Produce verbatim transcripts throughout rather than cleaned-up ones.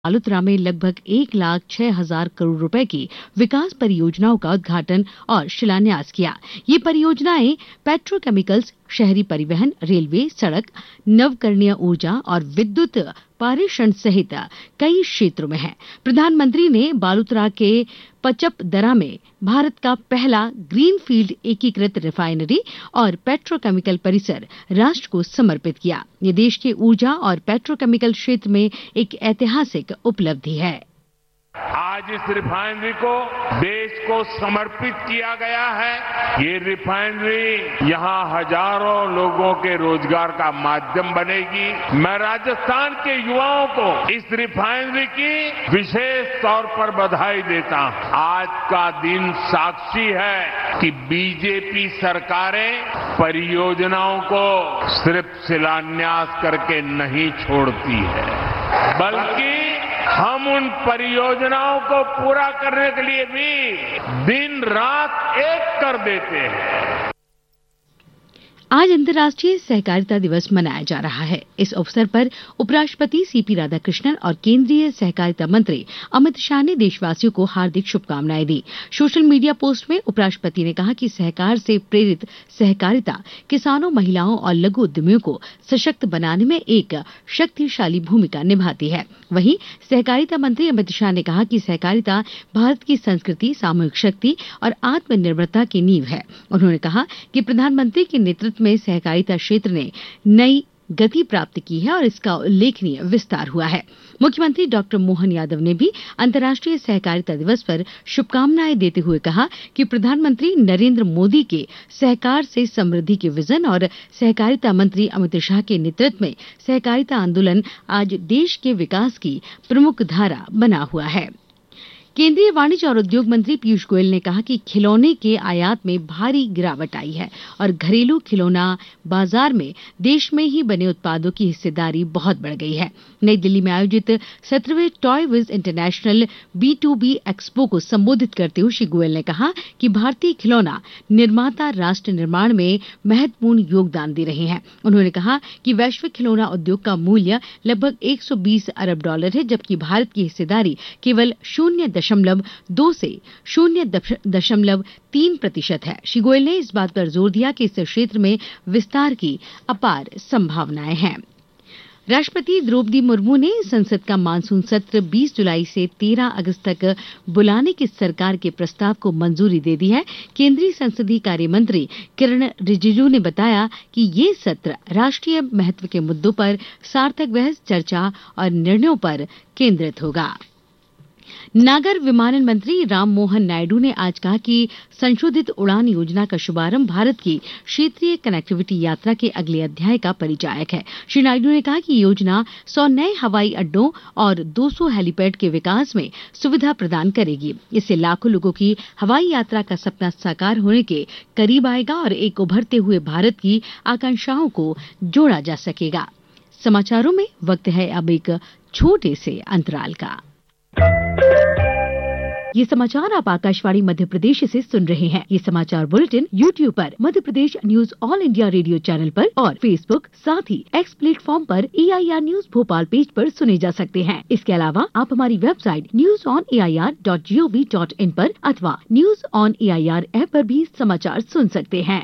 बालोतरा में लगभग एक लाख छह हजार करोड़ रुपए की विकास परियोजनाओं का उद्घाटन और शिलान्यास किया। ये परियोजनाएं पेट्रोकेमिकल्स, शहरी परिवहन, रेलवे, सड़क, नवकरणीय ऊर्जा और विद्युत पारेषण सहित कई क्षेत्रों में है। प्रधानमंत्री ने बालोतरा के पचपदरा में भारत का पहला ग्रीनफील्ड एकीकृत रिफाइनरी और पेट्रोकेमिकल परिसर राष्ट्र को समर्पित किया। ये देश के ऊर्जा और पेट्रोकेमिकल क्षेत्र में एक ऐतिहासिक उपलब्धि है। आज इस रिफाइनरी को देश को समर्पित किया गया है। ये रिफाइनरी यहां हजारों लोगों के रोजगार का माध्यम बनेगी। मैं राजस्थान के युवाओं को इस रिफाइनरी की विशेष तौर पर बधाई देता हूं। आज का दिन साक्षी है कि बीजेपी सरकारें परियोजनाओं को सिर्फ शिलान्यास करके नहीं छोड़ती है, बल्कि हम उन परियोजनाओं को पूरा करने के लिए भी दिन रात एक कर देते हैं। आज अंतर्राष्ट्रीय सहकारिता दिवस मनाया जा रहा है। इस अवसर पर उपराष्ट्रपति सीपी राधाकृष्णन और केंद्रीय सहकारिता मंत्री अमित शाह ने देशवासियों को हार्दिक शुभकामनाएं दी। सोशल मीडिया पोस्ट में उपराष्ट्रपति ने कहा कि सहकार से प्रेरित सहकारिता किसानों, महिलाओं और लघु उद्यमियों को सशक्त बनाने में एक शक्तिशाली भूमिका निभाती है। वहीं सहकारिता मंत्री अमित शाह ने कहा कि सहकारिता भारत की संस्कृति, सामूहिक शक्ति और आत्मनिर्भरता की नींव है। उन्होंने कहा कि प्रधानमंत्री के नेतृत्व में सहकारिता क्षेत्र ने नई गति प्राप्त की है और इसका उल्लेखनीय विस्तार हुआ है। मुख्यमंत्री डॉक्टर मोहन यादव ने भी अंतर्राष्ट्रीय सहकारिता दिवस पर शुभकामनाएं देते हुए कहा कि प्रधानमंत्री नरेंद्र मोदी के सहकार से समृद्धि के विजन और सहकारिता मंत्री अमित शाह के नेतृत्व में सहकारिता आंदोलन आज देश के विकास की प्रमुख धारा बना हुआ है। केंद्रीय वाणिज्य और उद्योग मंत्री पीयूष गोयल ने कहा कि खिलौने के आयात में भारी गिरावट आई है और घरेलू खिलौना बाजार में देश में ही बने उत्पादों की हिस्सेदारी बहुत बढ़ गई है। नई दिल्ली में आयोजित सत्रहवें toy Vij international B to be expo को संबोधित करते हुए श्री गोयल ने कहा कि भारतीय खिलौना निर्माता राष्ट्र निर्माण में महत्वपूर्ण योगदान दे रहे हैं। उन्होंने कहा कि वैश्विक खिलौना उद्योग का मूल्य लगभग एक सौ बीस अरब डॉलर है, जबकि भारत की हिस्सेदारी केवल शून्य दशमलव दो से शून्य दशमलव तीन प्रतिशत है। श्री गोयल ने इस बात पर जोर दिया कि इस क्षेत्र में विस्तार की अपार संभावनाएं हैं। राष्ट्रपति द्रौपदी मुर्मू ने संसद का मानसून सत्र बीस जुलाई से तेरह अगस्त तक बुलाने की सरकार के प्रस्ताव को मंजूरी दे दी है। केंद्रीय संसदीय कार्य मंत्री किरण रिजिजू ने बताया कि ये सत्र राष्ट्रीय महत्व के मुद्दों पर सार्थक बहस, चर्चा और निर्णयों पर केंद्रित होगा। नागर विमानन मंत्री राममोहन नायडू ने आज कहा कि संशोधित उड़ान योजना का शुभारंभ भारत की क्षेत्रीय कनेक्टिविटी यात्रा के अगले अध्याय का परिचायक है। श्री नायडू ने कहा कि योजना सौ नए हवाई अड्डों और दो सौ हेलीपैड के विकास में सुविधा प्रदान करेगी। इससे लाखों लोगों की हवाई यात्रा का सपना साकार होने के करीब आएगा और एक उभरते हुए भारत की आकांक्षाओं को जोड़ा जा सकेगा। समाचारों में वक्त है अब एक छोटे से अंतराल का। ये समाचार आप आकाशवाणी मध्य प्रदेश से सुन रहे हैं। ये समाचार बुलेटिन यूट्यूब पर Madhya Pradesh news all India radio channel पर और फेसबुक साथ ही एक्स प्लेटफॉर्म पर ए I R news Bhopal page पर सुने जा सकते हैं। इसके अलावा आप हमारी website news on A I R dot G O V dot in पर अथवा news on A I R app पर भी समाचार सुन सकते हैं।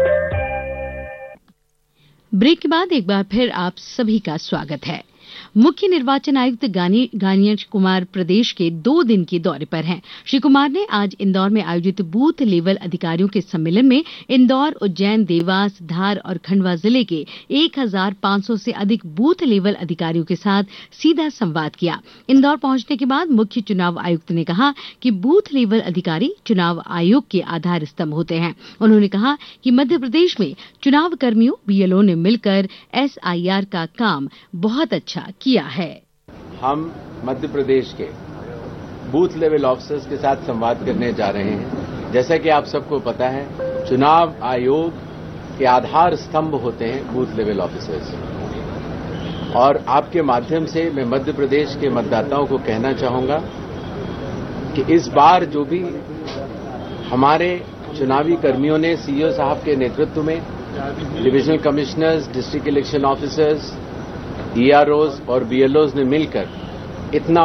ब्रेक के बाद एक बार फिर आप सभी का स्वागत है। मुख्य निर्वाचन आयुक्त ज्ञानेश कुमार प्रदेश के दो दिन के दौरे पर हैं। श्री कुमार ने आज इंदौर में आयोजित बूथ लेवल अधिकारियों के सम्मेलन में इंदौर, उज्जैन, देवास, धार और खंडवा जिले के एक हजार पांच सौ से अधिक बूथ लेवल अधिकारियों के साथ सीधा संवाद किया। इंदौर पहुंचने के बाद मुख्य चुनाव आयुक्त ने कहा कि बूथ लेवल अधिकारी चुनाव आयोग के आधार स्तंभ होते हैं। उन्होंने कहा कि मध्य प्रदेश में चुनाव कर्मियों, बी एल ओ ने मिलकर एस आई आर का काम बहुत अच्छा किया है। हम मध्य प्रदेश के बूथ लेवल ऑफिसर्स के साथ संवाद करने जा रहे हैं। जैसा कि आप सबको पता है, चुनाव आयोग के आधार स्तंभ होते हैं बूथ लेवल ऑफिसर्स, और आपके माध्यम से मैं मध्य प्रदेश के मतदाताओं को कहना चाहूंगा कि इस बार जो भी हमारे चुनावी कर्मियों ने सीईओ साहब के नेतृत्व में divisional commissioners, district election officers, E R ओज और बी एल ओज ने मिलकर इतना